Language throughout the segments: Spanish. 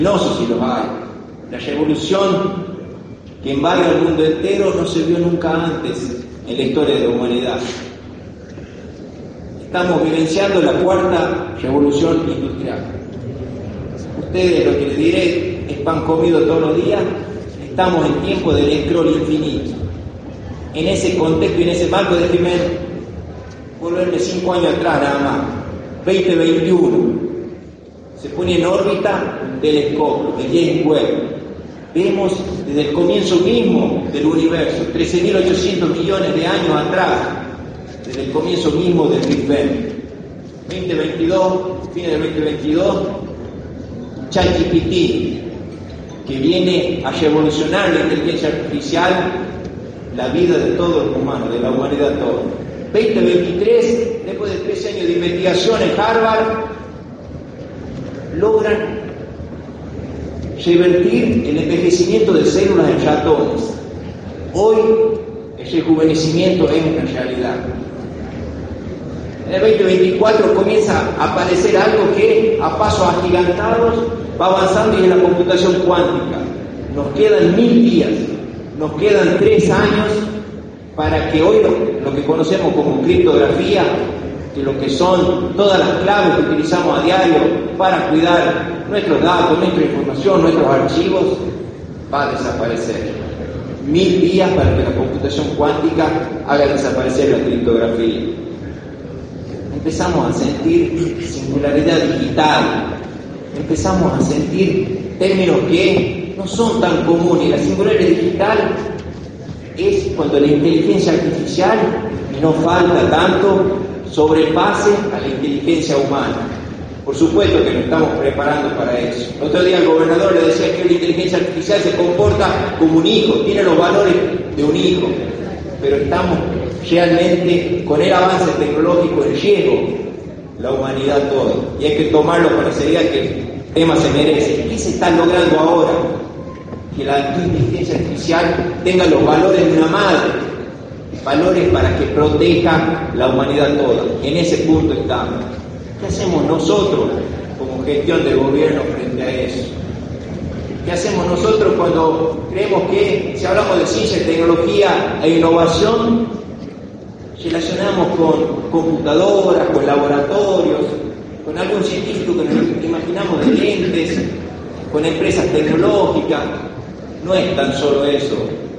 No sé si los hay. La revolución que embarga el mundo entero no se vio nunca antes en la historia de la humanidad. Estamos vivenciando la cuarta revolución industrial. Ustedes, lo que les diré, es pan comido todos los días. Estamos en tiempo del scroll infinito. En ese contexto y en ese marco, déjenme volverme 5 años atrás nada más. 2021. Se pone en órbita un telescopio, el James Webb. Vemos desde el comienzo mismo del universo, 13.800 millones de años atrás, desde el comienzo mismo del Big Bang. 2022, fines del 2022, ChatGPT, que viene a revolucionar la inteligencia artificial, la vida de todos los humanos, de la humanidad toda. 2023, después de 3 años de investigación en Harvard, logran revertir el envejecimiento de células en ratones. Hoy el rejuvenecimiento es una realidad. En el 2024 comienza a aparecer algo que a pasos agigantados va avanzando y es la computación cuántica. Nos quedan 1000 días, nos quedan 3 años para que hoy lo que conocemos como criptografía, que lo que son todas las claves que utilizamos a diario para cuidar nuestros datos, nuestra información, nuestros archivos, va a desaparecer. 1000 días para que la computación cuántica haga desaparecer la criptografía. Empezamos a sentir singularidad digital, empezamos a sentir términos que no son tan comunes. La singularidad digital es cuando la inteligencia artificial, y no falta tanto, sobrepase a la inteligencia humana. Por supuesto que nos estamos preparando para eso. El otro día el gobernador le decía que la inteligencia artificial se comporta como un hijo, tiene los valores de un hijo, pero estamos realmente con el avance tecnológico en riesgo la humanidad toda, y hay que tomarlo con la seriedad que el tema se merece. ¿Qué se está logrando ahora? Que la inteligencia artificial tenga los valores de una madre, valores para que proteja la humanidad toda. En ese punto estamos. ¿Qué hacemos nosotros como gestión del gobierno frente a eso? ¿Qué hacemos nosotros cuando creemos que, si hablamos de ciencia, tecnología e innovación, relacionamos con computadoras, con laboratorios, con algún científico que nos imaginamos de lentes, con empresas tecnológicas? No es tan solo eso.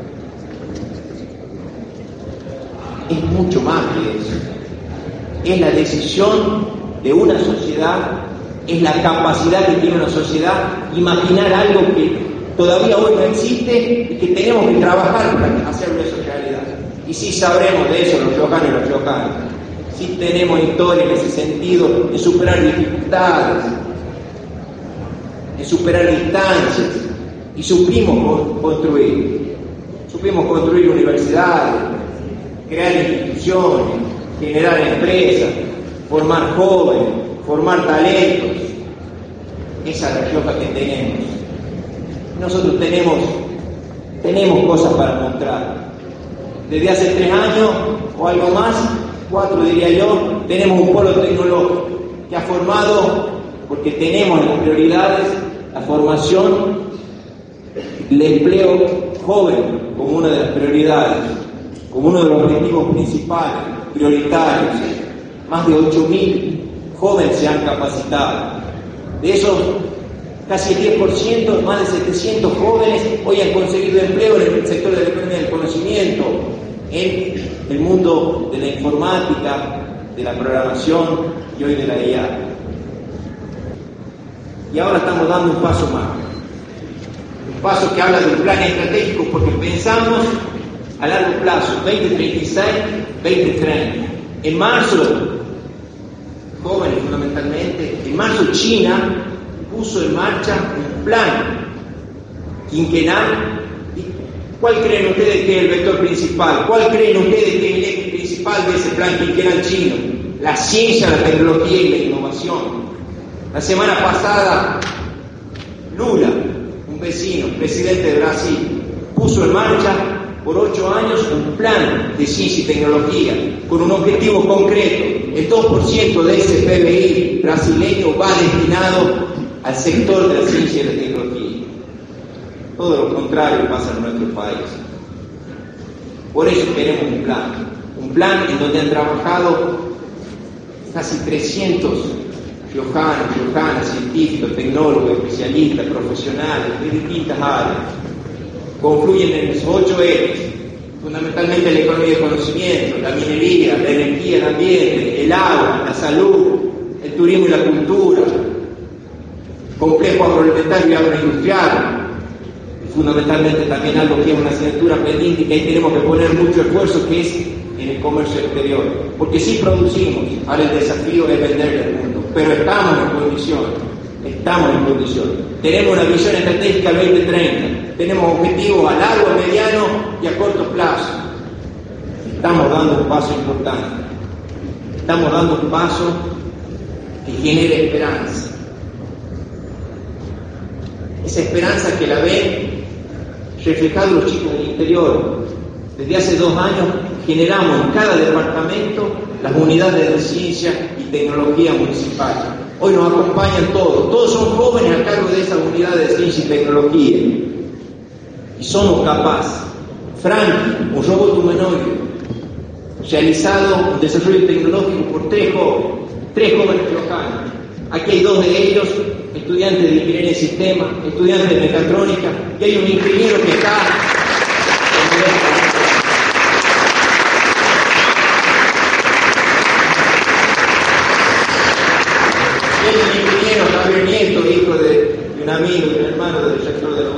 Es mucho más que eso. Es la decisión de una sociedad, es la capacidad que tiene una sociedad de imaginar algo que todavía hoy no existe y que tenemos que trabajar para hacerlo eso realidad. Y sí sabremos de eso los riojanos y los riojanas. Sí tenemos historia en ese sentido, de superar dificultades, de superar distancias, y supimos construir universidades, crear instituciones, generar empresas, formar jóvenes, formar talentos. Esa es la Rioja que tenemos. Nosotros tenemos cosas para mostrar. Desde hace 3 años o algo más, 4 diría yo, tenemos un polo tecnológico que ha formado, porque tenemos en las prioridades la formación, el empleo joven como una de las prioridades, como uno de los objetivos principales, prioritarios. Más de 8.000 jóvenes se han capacitado. De esos, casi el 10%, más de 700 jóvenes hoy han conseguido empleo en el sector de la economía del conocimiento, en el mundo de la informática, de la programación y hoy de la IA. Y ahora estamos dando un paso más. Un paso que habla de un plan estratégico, porque pensamos a largo plazo, 2036, 2030. En marzo, jóvenes fundamentalmente, en marzo China puso en marcha un plan quinquenal. ¿Cuál creen ustedes que es el vector principal? ¿Cuál creen ustedes que es el eje principal de ese plan quinquenal chino? La ciencia, la tecnología y la innovación. La semana pasada, Lula, un vecino, presidente de Brasil, puso en marcha por 8 años un plan de ciencia y tecnología con un objetivo concreto. El 2% de ese PBI brasileño va destinado al sector de la ciencia y la tecnología. Todo lo contrario pasa en nuestro país. Por eso queremos un plan en donde han trabajado casi 300 riojanas, científicos, tecnólogos, especialistas, profesionales de distintas áreas. Confluyen en esos 8 ejes, fundamentalmente la economía de conocimiento, la minería, la energía, el ambiente, el agua, la salud, el turismo y la cultura, complejo agroalimentario y agroindustrial, y fundamentalmente también algo que es una asignatura pendiente y que ahí tenemos que poner mucho esfuerzo, que es en el comercio exterior, porque sí producimos, ahora el desafío es venderle al mundo, pero estamos en condiciones, tenemos una visión estratégica 2030, tenemos objetivos a largo, a mediano y a corto plazo, estamos dando un paso importante, estamos dando un paso que genere esperanza, esa esperanza que la ven reflejado los chicos del interior. Desde hace 2 años generamos en cada departamento las unidades de ciencia y tecnología municipales. Hoy nos acompañan todos son jóvenes a cargo de esas unidades de ciencia y tecnología. Y somos capaces. Frankie, un robot humanoide, realizado en desarrollo tecnológico por 3 jóvenes locales. Aquí hay 2 de ellos, estudiantes de ingeniería de sistemas, estudiantes de mecatrónica, y hay un ingeniero que está Javier Nieto, hijo de un amigo, de un hermano del rector de la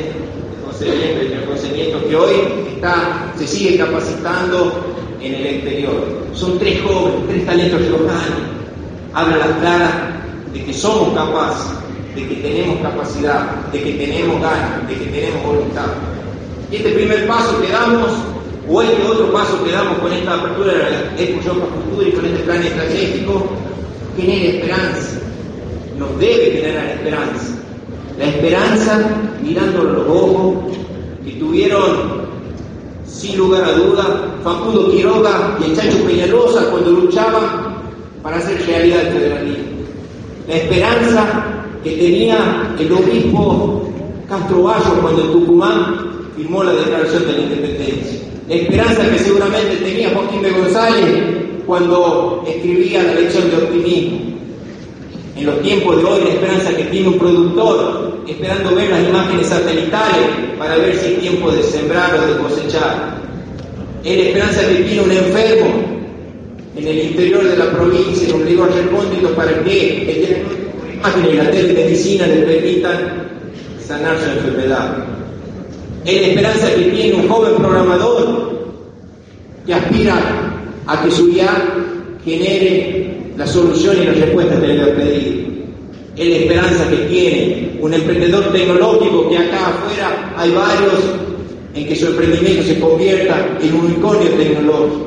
UTN, José Nieto, que hoy se sigue capacitando en el exterior. Son 3 jóvenes, 3 talentos riojanos. Habla las claras de que somos capaces, de que tenemos capacidad, de que tenemos ganas, de que tenemos voluntad. Y este primer paso que damos, o este otro paso que damos con esta apertura de la Expo Rioja Futura y con este plan estratégico, genera esperanza. Nos debe generar esperanza. La esperanza mirando los ojos que tuvieron, sin lugar a duda, Facundo Quiroga y el Chacho Peñalosa cuando luchaban para hacer realidad el federalismo. La esperanza que tenía el obispo Castro Bayo cuando en Tucumán firmó la Declaración de la Independencia. La esperanza que seguramente tenía Joaquín de González cuando escribía la lección de optimismo. En los tiempos de hoy, la esperanza que tiene un productor, esperando ver las imágenes satelitales para ver si es tiempo de sembrar o de cosechar. Es la esperanza que tiene un enfermo en el interior de la provincia, en un rigor recóndito, para que el diagnóstico de imágenes y la telemedicina le permitan sanar su enfermedad. Es la esperanza que tiene un joven programador que aspira a que su IA genere la solución y las respuestas que le ha pedido. Es la esperanza que tiene un emprendedor tecnológico, que acá afuera hay varios, en que su emprendimiento se convierta en un unicornio tecnológico.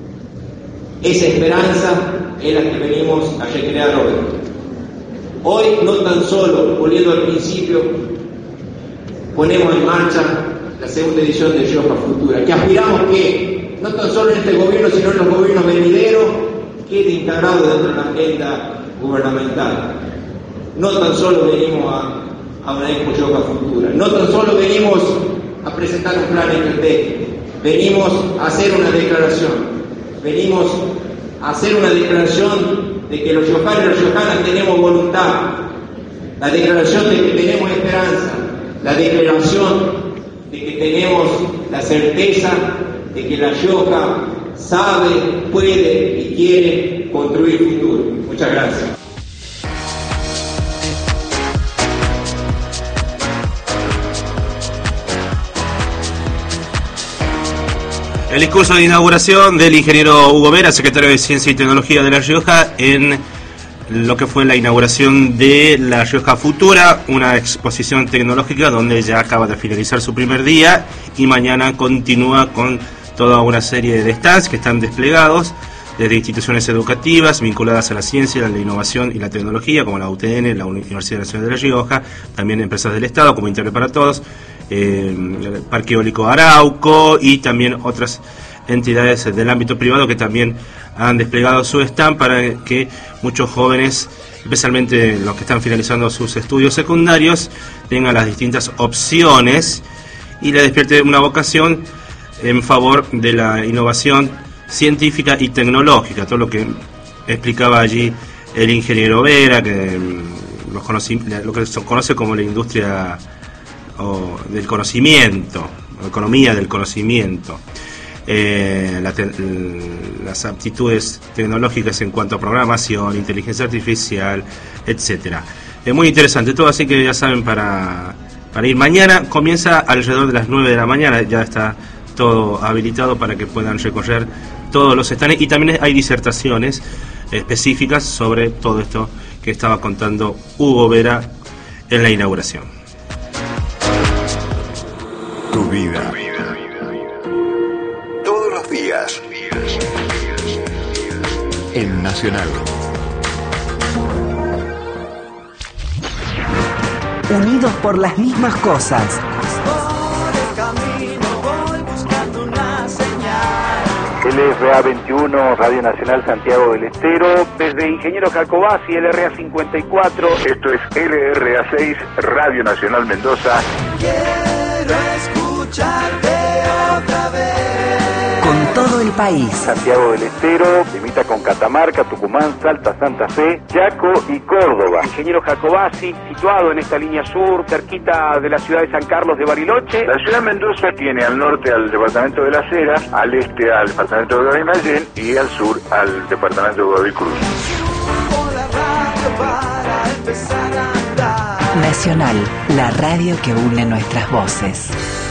Esa esperanza es la que venimos a recrear hoy. Hoy no tan solo, volviendo al principio, ponemos en marcha la segunda edición de Rioja Futura, que aspiramos que, no tan solo en este gobierno, sino en los gobiernos venideros, quede integrado dentro de la agenda gubernamental. No tan solo venimos a una Expo Rioja Futura, no tan solo venimos a presentar un plan estratégico, venimos a hacer una declaración, de que los riojanos y las riojanas tenemos voluntad, la declaración de que tenemos esperanza, la declaración de que tenemos la certeza de que La Rioja sabe, puede y quiere construir futuro. Muchas gracias. El discurso de inauguración del ingeniero Hugo Vera, secretario de Ciencia y Tecnología de La Rioja, en lo que fue la inauguración de La Rioja Futura, una exposición tecnológica donde ya acaba de finalizar su primer día y mañana continúa con toda una serie de stands que están desplegados desde instituciones educativas vinculadas a la ciencia, a la innovación y la tecnología, como la UTN, la Universidad Nacional de La Rioja, también empresas del Estado como Internet para Todos, el Parque Eólico Arauco y también otras entidades del ámbito privado que también han desplegado su stand para que muchos jóvenes especialmente los que están finalizando sus estudios secundarios, tengan las distintas opciones y le despierte una vocación en favor de la innovación científica y tecnológica, todo lo que explicaba allí el ingeniero Vera, que lo que se conoce como la industria del conocimiento, economía del conocimiento, las aptitudes tecnológicas en cuanto a programación, inteligencia artificial, etcétera. Es muy interesante todo, así que ya saben, para ir mañana, comienza alrededor de las 9 de la mañana, ya está todo habilitado para que puedan recorrer todos los stands, y también hay disertaciones específicas sobre todo esto que estaba contando Hugo Vera en la inauguración. Tu vida. Todos los días. En Nacional. Unidos por las mismas cosas. LRA 21, Radio Nacional Santiago del Estero, desde Ingeniero Jacobasi, LRA 54. Esto es LRA 6, Radio Nacional Mendoza. Quiero escucharte otra vez. Con todo el país. Santiago del Estero, limita con Catamarca, Tucumán, Salta, Santa Fe, Chaco y Córdoba. Ingeniero Jacobasi, situado en esta línea sur, cerquita de la ciudad de San Carlos de Bariloche. La ciudad de Mendoza tiene al norte al departamento de Las Heras, al este al departamento de Guaymallén y al sur al departamento de Godoy Cruz. Nacional, la radio que une nuestras voces.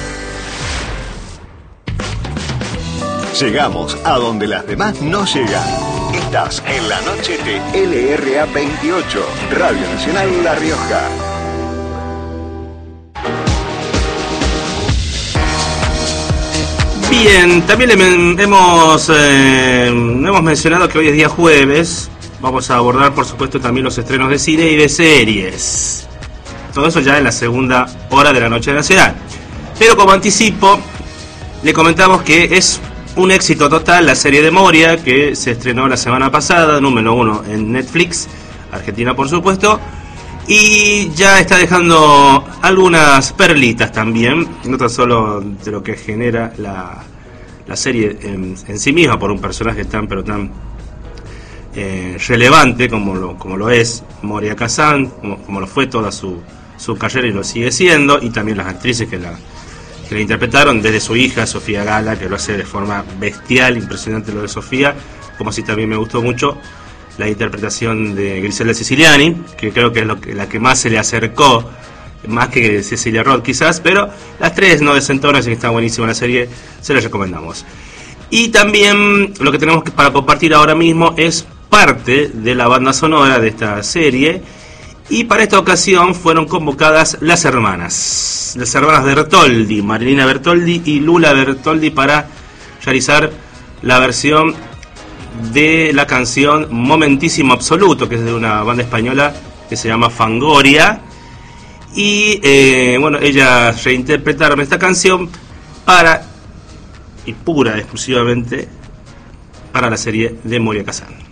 Llegamos a donde las demás no llegan. Estás en la noche de LRA 28, Radio Nacional La Rioja. Bien, también hemos mencionado que hoy es día jueves. Vamos a abordar, por supuesto, también los estrenos de cine y de series. Todo eso ya en la segunda hora de la noche nacional. Pero como anticipo, le comentamos que es un éxito total la serie de Moria, que se estrenó la semana pasada, número 1 en Netflix, Argentina por supuesto, y ya está dejando algunas perlitas también, no tan solo de lo que genera la serie en sí misma, por un personaje tan relevante como lo es Moria Kazan, como lo fue toda su carrera y lo sigue siendo, y también las actrices que la interpretaron, desde su hija Sofía Gala, que lo hace de forma bestial, impresionante lo de Sofía, como así también me gustó mucho la interpretación de Griselda Siciliani, que creo que es la que más se le acercó, más que Cecilia Roth quizás, pero las tres no desentonan, así que está buenísima la serie, se la recomendamos. Y también lo que tenemos para compartir ahora mismo es parte de la banda sonora de esta serie, y para esta ocasión fueron convocadas las hermanas Bertoldi, Marilina Bertoldi y Lula Bertoldi, para realizar la versión de la canción Momentísimo Absoluto, que es de una banda española que se llama Fangoria, y ellas reinterpretaron esta canción exclusivamente para la serie de Moria Kazan.